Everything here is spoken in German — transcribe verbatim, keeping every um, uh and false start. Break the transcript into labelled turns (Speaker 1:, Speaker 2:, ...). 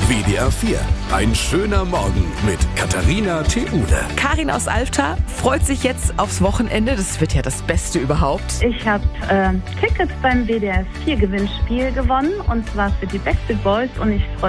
Speaker 1: W D R vier. Ein schöner Morgen mit Katharina Theule.
Speaker 2: Karin aus Alfter freut sich jetzt aufs Wochenende. Das wird ja das Beste überhaupt.
Speaker 3: Ich habe äh, Tickets beim W D R vier Gewinnspiel gewonnen, und zwar für die Backstreet Boys, und ich freue